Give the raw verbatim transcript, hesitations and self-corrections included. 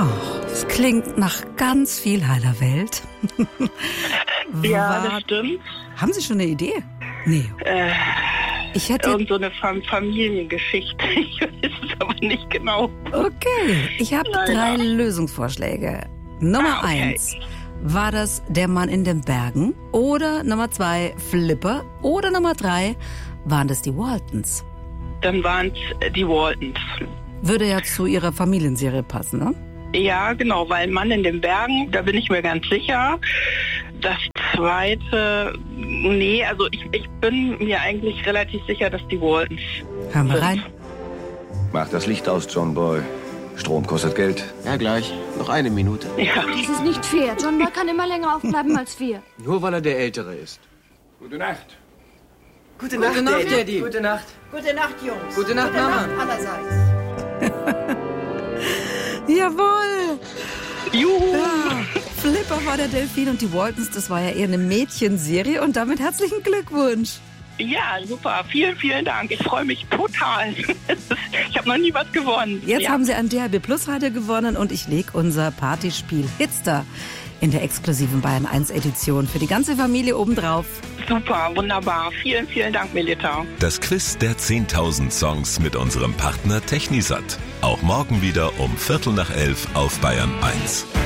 Ach, es klingt nach ganz viel heiler Welt. Ja, War, das stimmt. haben Sie schon eine Idee? Nee. Äh, Ich hätte... irgend so eine Fam- Familiengeschichte. Ich weiß es aber nicht genau. Okay, ich habe Leider. drei Lösungsvorschläge. Nummer Ah, okay. eins, war das der Mann in den Bergen? Oder Nummer zwei, Flipper? Oder Nummer drei, waren das die Waltons? Dann waren es die Waltons. Würde ja zu Ihrer Familienserie passen, ne? Ja, genau, weil Mann in den Bergen, da bin ich mir ganz sicher. Das zweite, nee, also ich, ich bin mir eigentlich relativ sicher, dass die Waltons. Hören wir sind. rein. Mach das Licht aus, John Boy. Strom kostet Geld. Ja, gleich. Noch eine Minute. Ja. Das ist nicht fair. John Boy kann immer länger aufbleiben als wir. Nur weil er der Ältere ist. Gute Nacht. Gute Nacht, Gute Nacht, Daddy. Gute Nacht. Gute Nacht, Jungs. Gute Nacht, Mama. allerseits. Jawohl! Juhu! Ja, Flipper war der Delfin und die Waltons, das war ja eher eine Mädchenserie und damit herzlichen Glückwunsch. Ja, super. Vielen, vielen Dank. Ich freue mich total. Ich habe noch nie was gewonnen. Jetzt ja. haben Sie ein D H B Plus Radio gewonnen und ich lege unser Partyspiel Hitster in der exklusiven Bayern eins Edition für die ganze Familie obendrauf. Super, wunderbar. Vielen, vielen Dank, Melita. Das Quiz der zehntausend Songs mit unserem Partner Technisat. Auch morgen wieder um Viertel nach elf auf Bayern eins.